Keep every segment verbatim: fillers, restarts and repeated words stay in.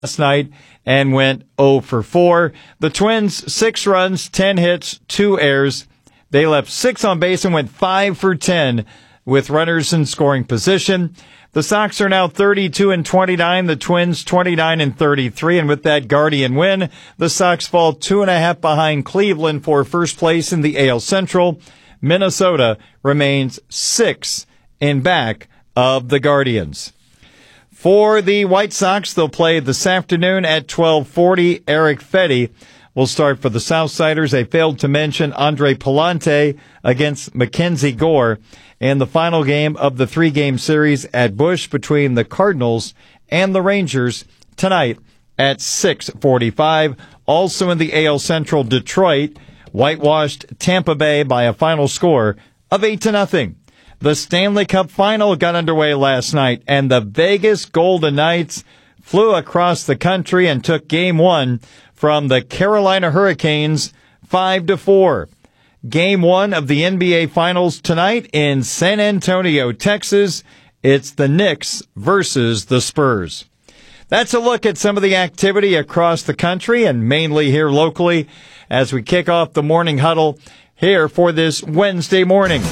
last night and went oh for four. The Twins, six runs, ten hits, two errors. They left six on base and went five for ten with runners in scoring position. The Sox are now thirty-two and twenty-nine. The Twins twenty-nine and thirty-three. And with that Guardian win, the Sox fall two and a half behind Cleveland for first place in the A L Central. Minnesota remains six in back of the Guardians. For the White Sox, they'll play this afternoon at twelve forty. Eric Fedde will start for the Southsiders. They failed to mention Andre Palante against Mackenzie Gore in the final game of the three-game series at Busch between the Cardinals and the Rangers tonight at six forty-five. Also in the A L Central, Detroit whitewashed Tampa Bay by a final score of eight to nothing. The Stanley Cup Final got underway last night, and the Vegas Golden Knights flew across the country and took Game One from the Carolina Hurricanes five to four. Game One of the N B A Finals tonight in San Antonio, Texas. It's the Knicks versus the Spurs. That's a look at some of the activity across the country and mainly here locally as we kick off the morning huddle here for this Wednesday morning.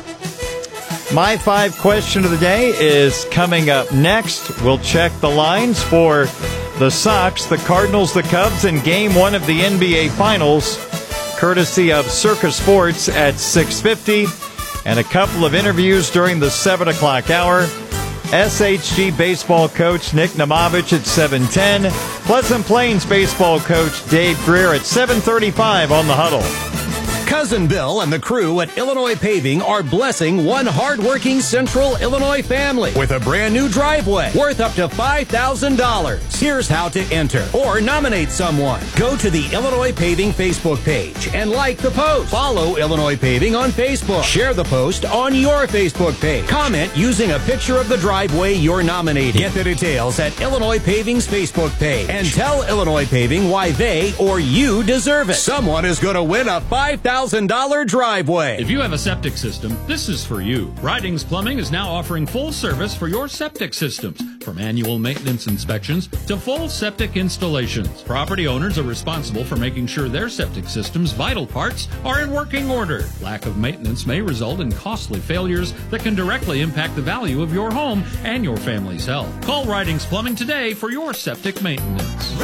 My five question of the day is coming up next. We'll check the lines for the Sox, the Cardinals, the Cubs in Game One of the N B A Finals, courtesy of Circa Sports at six fifty, and a couple of interviews during the seven o'clock hour. S H G baseball coach Nick Namovich at seven ten. Pleasant Plains baseball coach Dave Greer at seven thirty-five on the huddle. Cousin Bill and the crew at Illinois Paving are blessing one hardworking Central Illinois family with a brand new driveway worth up to five thousand dollars. Here's how to enter or nominate someone. Go to the Illinois Paving Facebook page and like the post. Follow Illinois Paving on Facebook. Share the post on your Facebook page. Comment using a picture of the driveway you're nominating. Get the details at Illinois Paving's Facebook page and tell Illinois Paving why they or you deserve it. Someone is going to win a five thousand dollars driveway. If you have a septic system, this is for you. Ridings Plumbing is now offering full service for your septic systems, from annual maintenance inspections to full septic installations. Property owners are responsible for making sure their septic system's vital parts are in working order. Lack of maintenance may result in costly failures that can directly impact the value of your home and your family's health. Call Ridings Plumbing today for your septic maintenance.